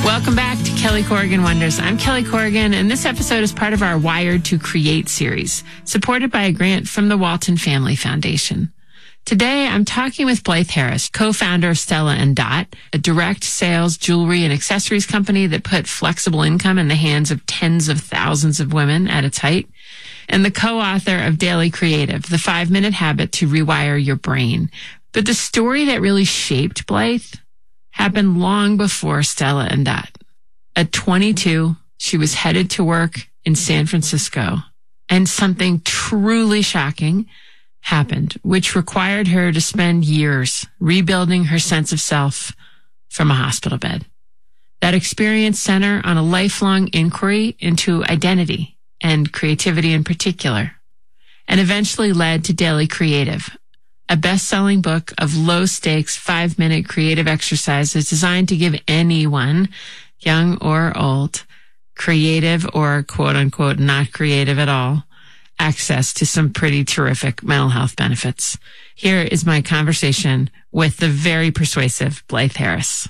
Welcome back to Kelly Corrigan Wonders. I'm Kelly Corrigan, and this episode is part of our Wired to Create series, supported by a grant from the Walton Family Foundation. Today, I'm talking with Blythe Harris, co-founder of Stella & Dot, a direct sales jewelry and accessories company that put flexible income in the hands of tens of thousands of women at its height, and the co-author of Daily Creative, the 5-minute habit to rewire your brain. But the story that really shaped Blythe happened long before Stella & Dot. At 22, she was headed to work in San Francisco, and something truly shocking happened, which required her to spend years rebuilding her sense of self from a hospital bed. That experience centered on a lifelong inquiry into identity and creativity in particular, and eventually led to Daily Creative, a best-selling book of low-stakes 5-minute creative exercises designed to give anyone, young or old, creative or quote-unquote not creative at all, access to some pretty terrific mental health benefits. Here is my conversation with the very persuasive Blythe Harris.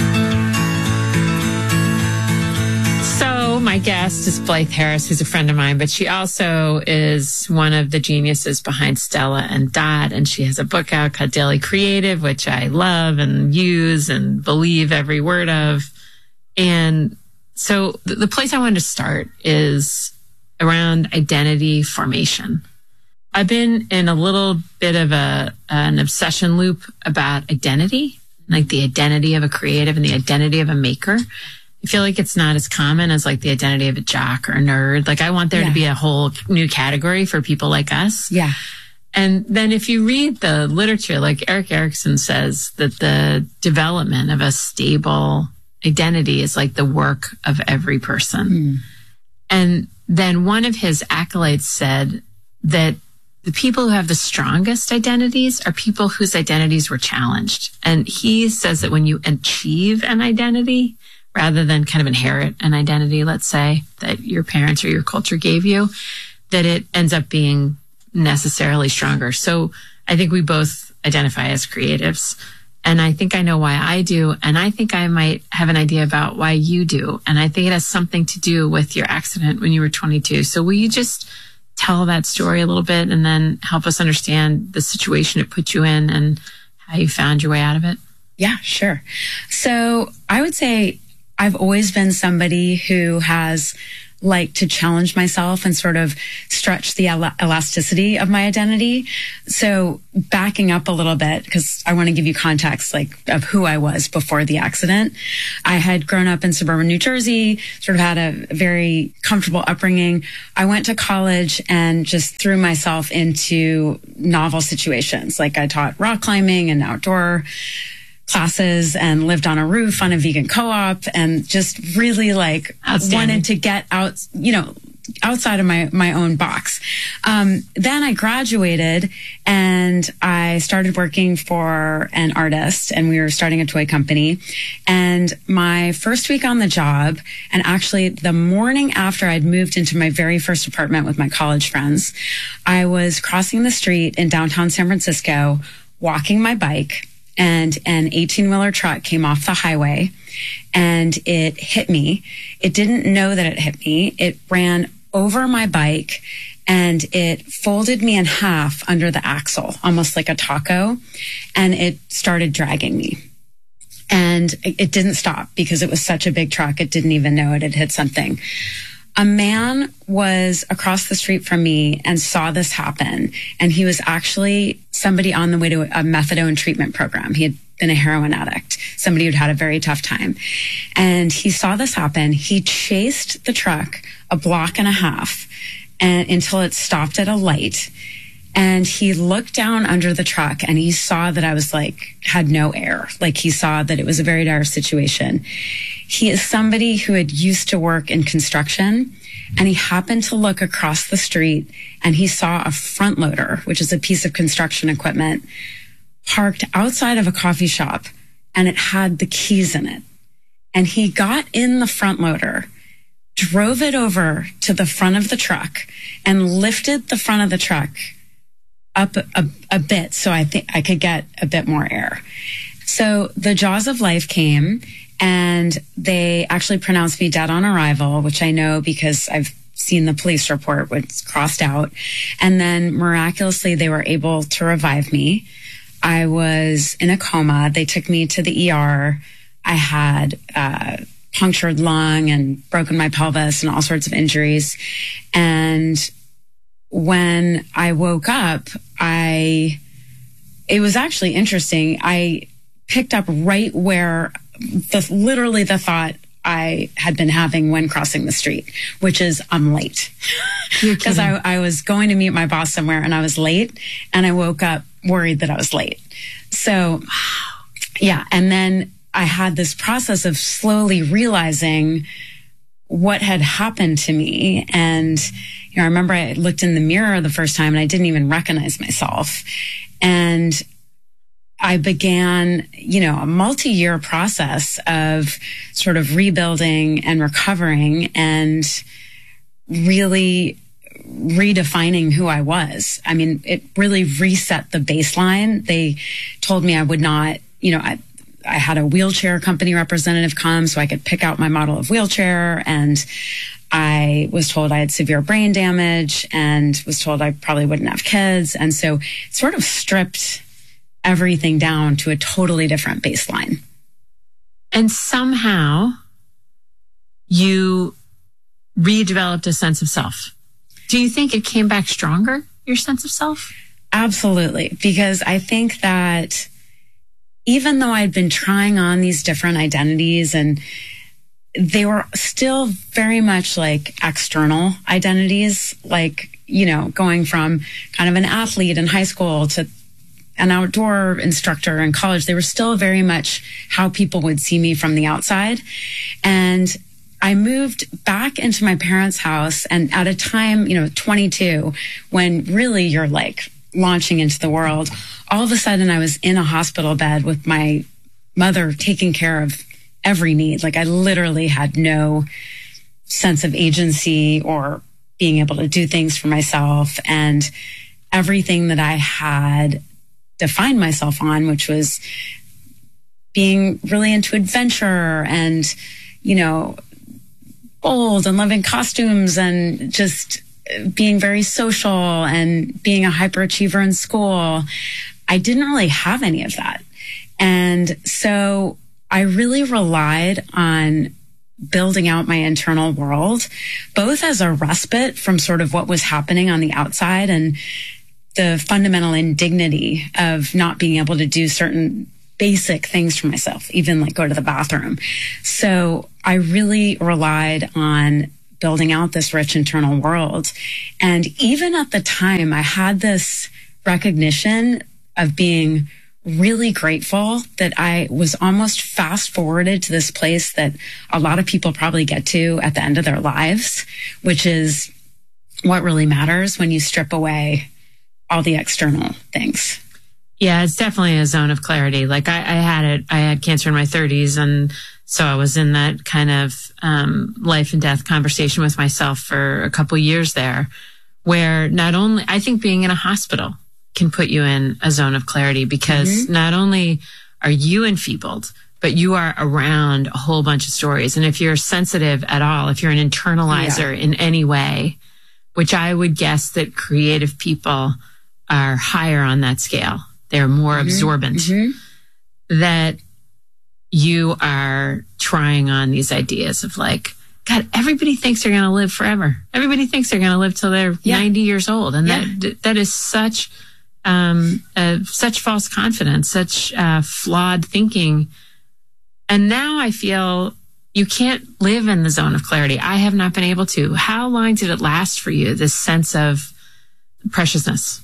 So my guest is Blythe Harris, who's a friend of mine, but she also is one of the geniuses behind Stella & Dot, and she has a book out called Daily Creative, which I love and use and believe every word of. And so the place I wanted to start is around identity formation. I've been in a little bit of an obsession loop about identity, like the identity of a creative and the identity of a maker. I feel like it's not as common as like the identity of a jock or a nerd. Like I want there to be a whole new category for people like us. Yeah. And then if you read the literature, like Erik Erikson says that the development of a stable identity is like the work of every person. And then one of his acolytes said that the people who have the strongest identities are people whose identities were challenged. And he says that when you achieve an identity, rather than kind of inherit an identity, let's say, that your parents or your culture gave you, that it ends up being necessarily stronger. So I think we both identify as creatives. And I think I know why I do. And I think I might have an idea about why you do. And I think it has something to do with your accident when you were 22. So will you just tell that story a little bit and then help us understand the situation it put you in and how you found your way out of it? Yeah, sure. So I would say I've always been somebody who has liked to challenge myself and sort of stretch the elasticity of my identity. So backing up a little bit, because I want to give you context like of who I was before the accident. I had grown up in suburban New Jersey, sort of had a very comfortable upbringing. I went to college and just threw myself into novel situations. Like I taught rock climbing and outdoor classes and lived on a roof on a vegan co-op and just really like wanted to get out, outside of my own box. Then I graduated and I started working for an artist and we were starting a toy company. And my first week on the job, and actually the morning after I'd moved into my very first apartment with my college friends, I was crossing the street in downtown San Francisco, walking my bike, and an 18-wheeler truck came off the highway and it hit me. It didn't know that it hit me. It ran over my bike and it folded me in half under the axle, almost like a taco, and it started dragging me. And it didn't stop because it was such a big truck. It didn't even know it had hit something. A man was across the street from me and saw this happen. And he was actually somebody on the way to a methadone treatment program. He had been a heroin addict, somebody who'd had a very tough time. And he saw this happen. He chased the truck a block and a half and until it stopped at a light. And he looked down under the truck and he saw that I was had no air. Like he saw that it was a very dire situation. He is somebody who had used to work in construction, and he happened to look across the street and he saw a front loader, which is a piece of construction equipment, parked outside of a coffee shop, and it had the keys in it. And he got in the front loader, drove it over to the front of the truck, and lifted the front of the truck up a bit so I think I could get a bit more air. So the jaws of life came, And they actually pronounced me dead on arrival, which I know because I've seen the police report was crossed out. And then miraculously, they were able to revive me. I was in a coma. They took me to the ER. I had punctured lung and broken my pelvis and all sorts of injuries. And when I woke up, it was actually interesting. I picked up right where literally the thought I had been having when crossing the street, which is I'm late. Because I was going to meet my boss somewhere and I was late, and I woke up worried that I was late. So, yeah. And then I had this process of slowly realizing what had happened to me. And, I remember I looked in the mirror the first time and I didn't even recognize myself. And I began, a multi-year process of sort of rebuilding and recovering and really redefining who I was. I mean, it really reset the baseline. They told me I would not, I had a wheelchair company representative come so I could pick out my model of wheelchair. And I was told I had severe brain damage and was told I probably wouldn't have kids. And so it sort of stripped everything down to a totally different baseline. And somehow you redeveloped a sense of self. Do you think it came back stronger, your sense of self? Absolutely. Because I think that even though I'd been trying on these different identities and they were still very much like external identities, like, going from kind of an athlete in high school to an outdoor instructor in college, they were still very much how people would see me from the outside. And I moved back into my parents' house, and at a time, 22, when really you're like launching into the world, all of a sudden I was in a hospital bed with my mother taking care of every need. Like I literally had no sense of agency or being able to do things for myself. And everything that I had defined myself on, which was being really into adventure and, bold and loving costumes and just being very social and being a hyperachiever in school. I didn't really have any of that. And so I really relied on building out my internal world, both as a respite from sort of what was happening on the outside and the fundamental indignity of not being able to do certain basic things for myself, even like go to the bathroom. So I really relied on building out this rich internal world. And even at the time, I had this recognition of being really grateful that I was almost fast forwarded to this place that a lot of people probably get to at the end of their lives, which is what really matters when you strip away all the external things. Yeah, it's definitely a zone of clarity. Like I had cancer in my 30s. And so I was in that kind of life and death conversation with myself for a couple years there, where not only, I think being in a hospital can put you in a zone of clarity because not only are you enfeebled, but you are around a whole bunch of stories. And if you're sensitive at all, if you're an internalizer in any way, which I would guess that creative people are higher on that scale, they're more absorbent, that you are trying on these ideas of like, God, everybody thinks they're going to live forever. Everybody thinks they're going to live till they're 90 years old. And that is such false confidence, such flawed thinking. And now I feel you can't live in the zone of clarity. I have not been able to. How long did it last for you, this sense of preciousness?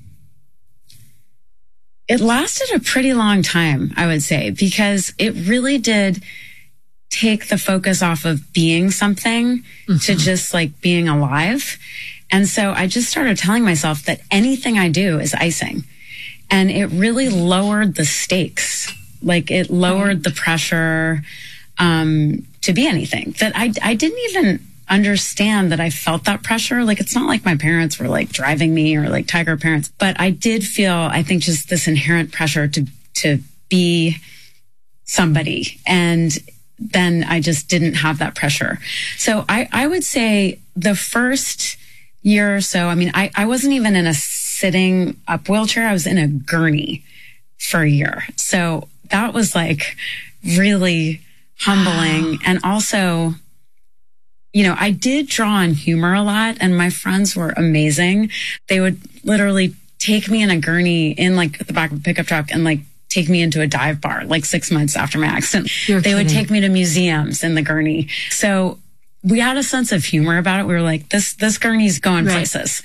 It lasted a pretty long time, I would say, because it really did take the focus off of being something to just like being alive. And so I just started telling myself that anything I do is icing. And it really lowered the stakes. Like it lowered the pressure to be anything. That I didn't even understand that I felt that pressure. Like it's not like my parents were like driving me or like tiger parents, but I did feel, I think, just this inherent pressure to be somebody. And then I just didn't have that pressure. So I would say the first year or so, I mean, I wasn't even in a sitting up wheelchair. I was in a gurney for a year. So that was like really humbling. And also, you know, I did draw on humor a lot, and my friends were amazing. They would literally take me in a gurney in like the back of a pickup truck and like take me into a dive bar like 6 months after my accident. They would take me to museums in the gurney. So we had a sense of humor about it. We were like, this gurney's going places.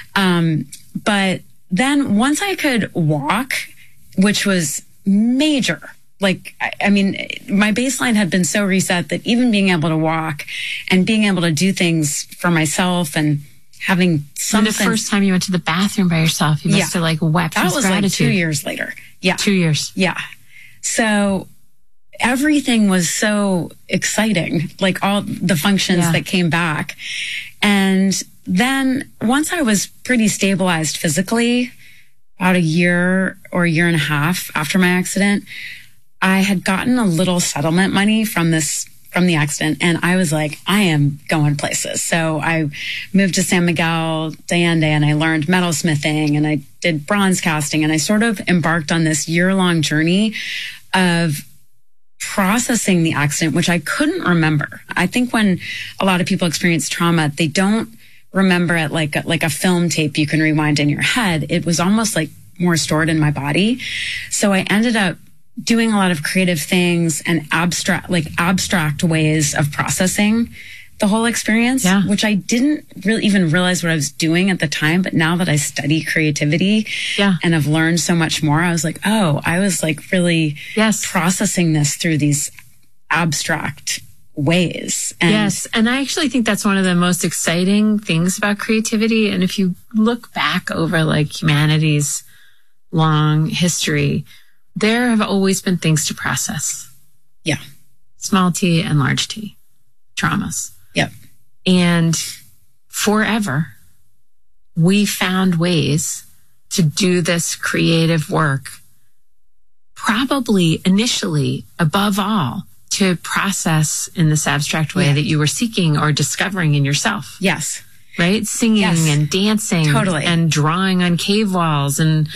But then once I could walk, which was major, like, I mean, my baseline had been so reset that even being able to walk and being able to do things for myself and having something. The first time you went to the bathroom by yourself, you must have like wept with gratitude. That was like 2 years later. Yeah. 2 years. Yeah. So everything was so exciting, like all the functions that came back. And then once I was pretty stabilized physically, about a year or a year and a half after my accident, I had gotten a little settlement money from the accident. And I was like, I am going places. So I moved to San Miguel de Allende and I learned metalsmithing and I did bronze casting. And I sort of embarked on this year-long journey of processing the accident, which I couldn't remember. I think when a lot of people experience trauma, they don't remember it like a film tape you can rewind in your head. It was almost like more stored in my body. So I ended up doing a lot of creative things and abstract ways of processing the whole experience, which I didn't really even realize what I was doing at the time. But now that I study creativity and have learned so much more, I was like, oh, I was like really processing this through these abstract ways. And I actually think that's one of the most exciting things about creativity. And if you look back over like humanity's long history, there have always been things to process. Yeah. Small t and large t traumas. Yep. And forever, we found ways to do this creative work, probably initially, above all, to process in this abstract way that you were seeking or discovering in yourself. Yes. Right? Singing and dancing. Totally. And drawing on cave walls. And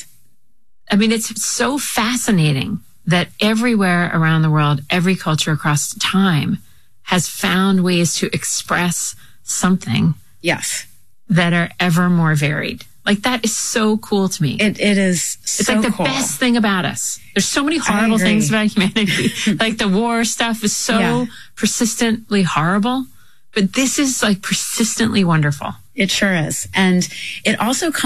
I mean, it's so fascinating that everywhere around the world, every culture across time has found ways to express something that are ever more varied. Like, that is so cool to me. It is It's like the best thing about us. There's so many horrible things about humanity. Like the war stuff is so persistently horrible, but this is like persistently wonderful. It sure is. And it also